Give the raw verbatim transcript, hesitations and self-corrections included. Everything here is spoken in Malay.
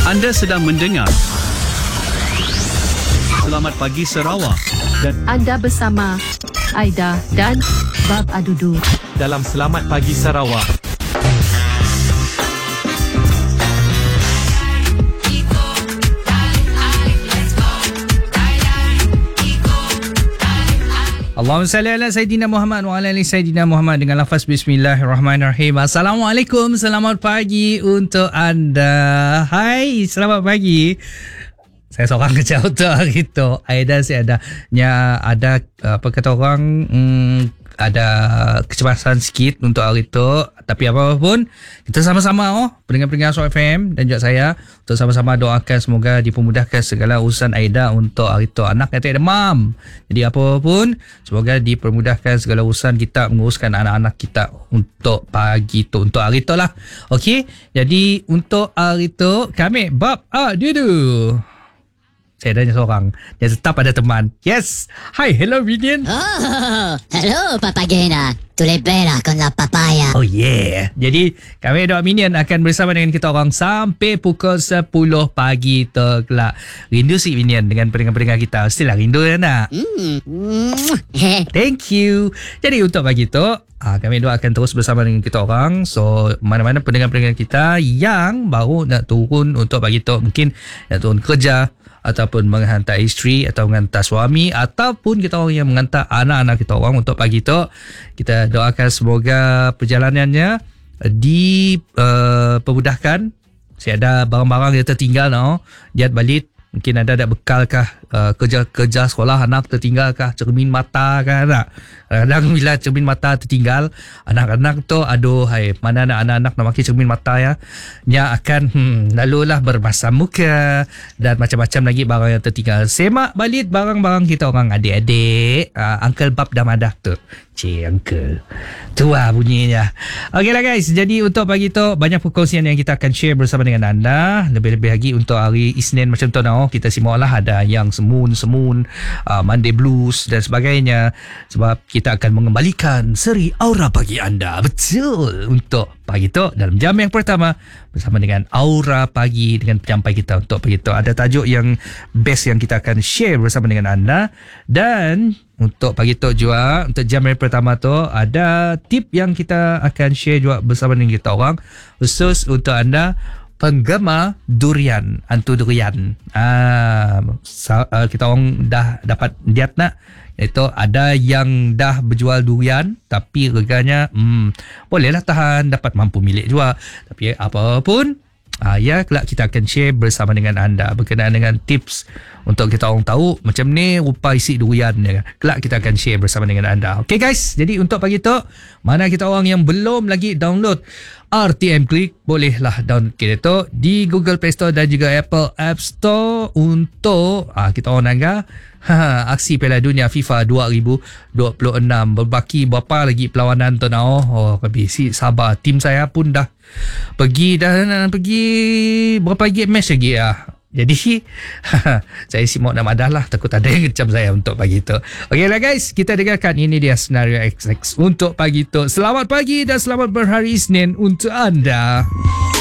Anda sedang mendengar Selamat Pagi Sarawak dan Anda bersama Aida dan Bab Adudu dalam Selamat Pagi Sarawak. Allahumma salli ala Sayyidina Muhammad wa ala ali Sayyidina Muhammad dengan lafaz Bismillahirrahmanirrahim. Assalamualaikum, selamat pagi untuk anda. Hai, selamat pagi. Saya seorang kerja untuk hari itu. Aida saya ada nya ada apa kata orang hmm, ada kecemasan sikit untuk hari itu. Tapi apa-apa pun kita sama-sama oh pendengar-pendengar Shock F M dan juga saya untuk sama-sama doakan semoga dipermudahkan segala urusan Aida untuk hari itu. Anak kata demam. Jadi apa-apa pun semoga dipermudahkan segala urusan kita menguruskan anak-anak kita untuk pagi itu, untuk hari itu lah. Okey. Jadi untuk hari itu kami Bab Adudu. Saya adanya seorang. Dia tetap ada teman. Yes. Hi, hello Minion. Oh, hello Papagena. Tu le bella con la papaya. Oh yeah. Jadi kami dua Minion akan bersama dengan kita orang sampai pukul sepuluh pagi tu kelak. Rindu si Minion dengan pendengar-pendengar kita. Mestilah rindu ya nak. Hmm. Thank you. Jadi untuk pagi tu Ah, kami dua akan terus bersama dengan kita orang. So, mana-mana pendengar-pendengar kita yang baru nak turun untuk pagi tu, mungkin nak turun kerja ataupun menghantar isteri atau menghantar suami ataupun kita orang yang menghantar anak-anak kita orang untuk pagi tu, kita doakan semoga perjalanannya dipermudahkan. Uh, Saya ada barang-barang yang tertinggal no, dia balik. Mungkin ada ada bekal kah uh, kerja-kerja sekolah anak tertinggal kah, cermin mata kah tak? Kadang-kadang bila cermin mata tertinggal, anak-anak tu aduh hai, mana nak anak-anak nak pakai cermin mata ya. Dia akan hmm, lalulah bermasam muka dan macam-macam lagi barang yang tertinggal. Semak balik barang-barang kita orang adik-adik. Uh, Uncle Bab dah madah tu. Cik Uncle. Tua bunyinya. Okeylah guys, jadi untuk pagi tu banyak perkongsian yang kita akan share bersama dengan anda. Lebih-lebih lagi untuk hari Isnin macam tu now, kita simaklah ada yang semun-semun, uh, Monday Blues dan sebagainya. Sebab kita akan mengembalikan seri Aura Pagi anda. Betul. Untuk pagi tu dalam jam yang pertama bersama dengan Aura Pagi dengan penyampai kita untuk pagi tu. Ada tajuk yang best yang kita akan share bersama dengan anda. Dan untuk pagi tu juga, untuk jam yang pertama tu ada tip yang kita akan share juga bersama dengan kita orang, khusus untuk anda penggemar durian, hantu durian. Ah, kita orang dah dapat lihat nak, itu ada yang dah berjual durian tapi reganya hmm, bolehlah tahan, dapat mampu milik juga. Tapi apapun Ah, ya, kelak kita akan share bersama dengan anda berkenaan dengan tips untuk kita orang tahu macam ni rupa isi durian ya. Kelak kita akan share bersama dengan anda. Okay guys, jadi untuk pagi tu, mana kita orang yang belum lagi download R T M Click, bolehlah download kita tu di Google Play Store dan juga Apple App Store untuk ah, kita orang anggar Ha, aksi Piala Dunia FIFA dua ribu dua puluh enam. Berbaki berapa lagi perlawanan tu now. Oh, habis sabar. Tim saya pun dah pergi dah pergi berapa lagi match lagi ya. Jadi saya simak nak madah lah, takut ada yang ngecam saya untuk pagi tu. Okeylah guys, kita dengarkan ini dia senario X X untuk pagi tu. Selamat pagi dan selamat berhari Isnin untuk anda.